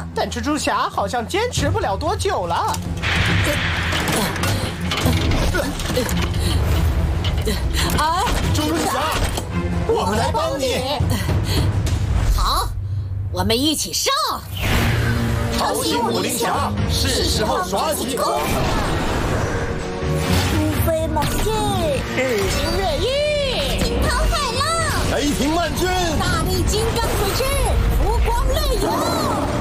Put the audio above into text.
但蜘蛛侠好像坚持不了多久了。 蜘蛛侠，我们来帮你。 好，我们一起上！ 超级武林侠，是时候耍起功夫了。 突飞猛进， 日新月异， 惊涛骇浪， 雷霆万钧， 大力金刚水之浮光掠影。